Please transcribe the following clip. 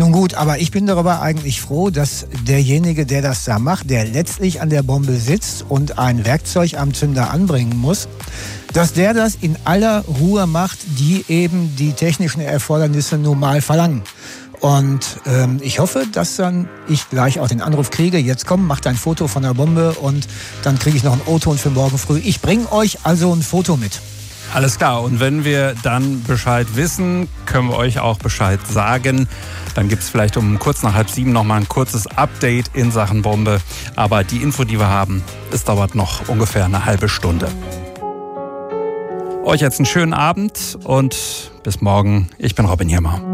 Nun gut, aber ich bin darüber eigentlich froh, dass derjenige, der das da macht, der letztlich an der Bombe sitzt und ein Werkzeug am Zünder anbringen muss, dass der das in aller Ruhe macht, die eben die technischen Erfordernisse normal verlangen. Und ich hoffe, dass dann ich gleich auch den Anruf kriege, jetzt komm, mach dein Foto von der Bombe und dann kriege ich noch einen O-Ton für morgen früh. Ich bringe euch also ein Foto mit. Alles klar, und wenn wir dann Bescheid wissen, können wir euch auch Bescheid sagen. Dann gibt es vielleicht um kurz nach 6:30 nochmal ein kurzes Update in Sachen Bombe. Aber die Info, die wir haben, es dauert noch ungefähr eine halbe Stunde. Euch jetzt einen schönen Abend und bis morgen. Ich bin Robin Hirmer.